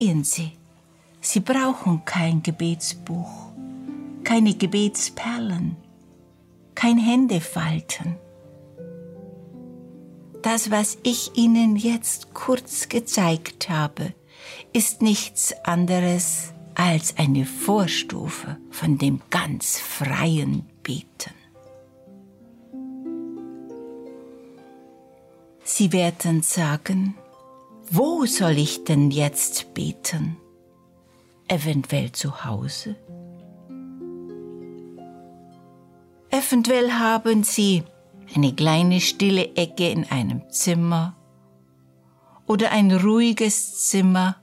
Sehen Sie, Sie brauchen kein Gebetsbuch, keine Gebetsperlen, kein Händefalten. Das, was ich Ihnen jetzt kurz gezeigt habe, ist nichts anderes als eine Vorstufe von dem ganz freien Beten. Sie werden sagen, wo soll ich denn jetzt beten? Eventuell zu Hause? Eventuell haben Sie eine kleine stille Ecke in einem Zimmer oder ein ruhiges Zimmer.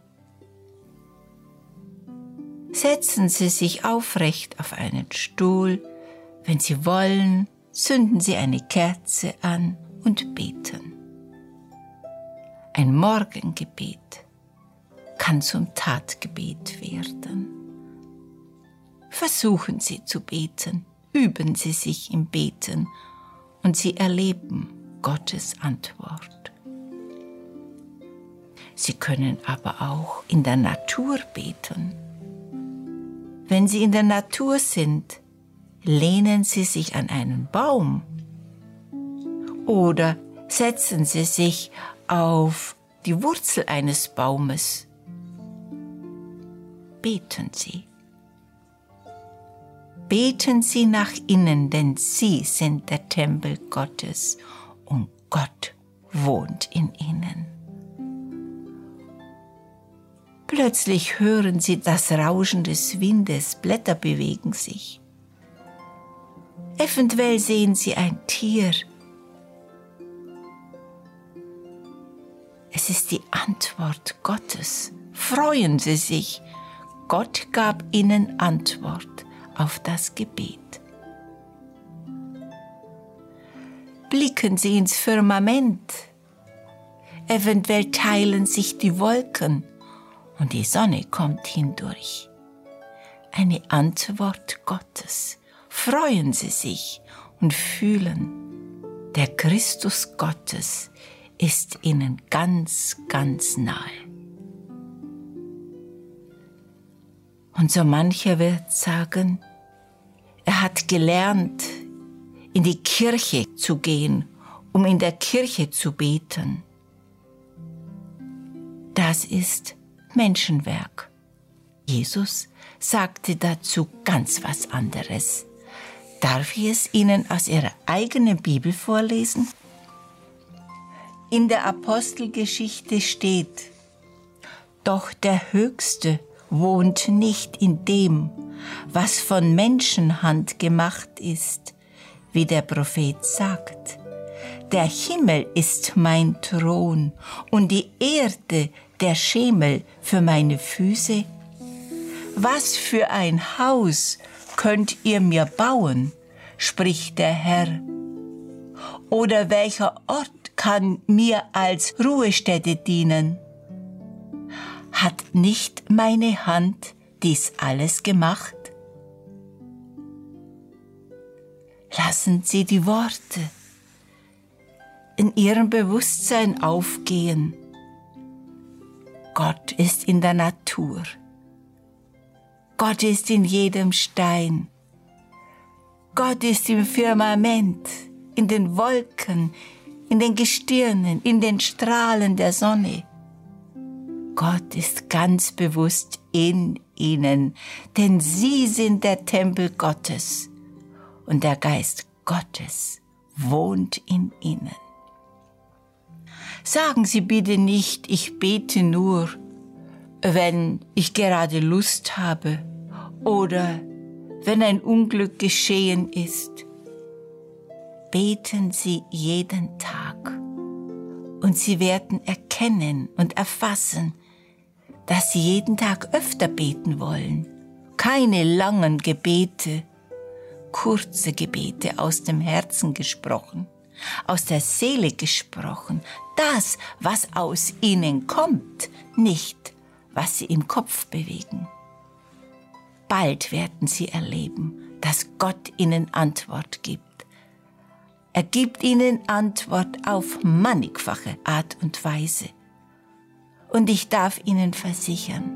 Setzen Sie sich aufrecht auf einen Stuhl. Wenn Sie wollen, zünden Sie eine Kerze an und beten. Ein Morgengebet kann zum Tatgebet werden. Versuchen Sie zu beten, üben Sie sich im Beten und Sie erleben Gottes Antwort. Sie können aber auch in der Natur beten. Wenn Sie in der Natur sind, lehnen Sie sich an einen Baum oder setzen Sie sich auf die Wurzel eines Baumes. Beten Sie. Beten Sie nach innen, denn Sie sind der Tempel Gottes und Gott wohnt in Ihnen. Plötzlich hören Sie das Rauschen des Windes, Blätter bewegen sich. Eventuell sehen Sie ein Tier. Es ist die Antwort Gottes. Freuen Sie sich. Gott gab Ihnen Antwort auf das Gebet. Blicken Sie ins Firmament. Eventuell teilen sich die Wolken und die Sonne kommt hindurch. Eine Antwort Gottes. Freuen Sie sich und fühlen, der Christus Gottes ist Ihnen ganz, ganz nahe. Und so mancher wird sagen, er hat gelernt, in die Kirche zu gehen, um in der Kirche zu beten. Das ist Menschenwerk. Jesus sagte dazu ganz was anderes. Darf ich es Ihnen aus Ihrer eigenen Bibel vorlesen? In der Apostelgeschichte steht, doch der Höchste wohnt nicht in dem, was von Menschenhand gemacht ist, wie der Prophet sagt. Der Himmel ist mein Thron und die Erde der Schemel für meine Füße. Was für ein Haus könnt ihr mir bauen, spricht der Herr. Oder welcher Ort kann mir als Ruhestätte dienen? Hat nicht meine Hand dies alles gemacht? Lassen Sie die Worte in Ihrem Bewusstsein aufgehen. Gott ist in der Natur. Gott ist in jedem Stein. Gott ist im Firmament, in den Wolken, in den Gestirnen, in den Strahlen der Sonne. Gott ist ganz bewusst in Ihnen, denn Sie sind der Tempel Gottes und der Geist Gottes wohnt in Ihnen. Sagen Sie bitte nicht, ich bete nur, wenn ich gerade Lust habe oder wenn ein Unglück geschehen ist. Beten Sie jeden Tag und Sie werden erkennen und erfassen, dass Sie jeden Tag öfter beten wollen. Keine langen Gebete, kurze Gebete aus dem Herzen gesprochen, aus der Seele gesprochen. Das, was aus Ihnen kommt, nicht, was Sie im Kopf bewegen. Bald werden Sie erleben, dass Gott Ihnen Antwort gibt. Er gibt Ihnen Antwort auf mannigfache Art und Weise. Und ich darf Ihnen versichern,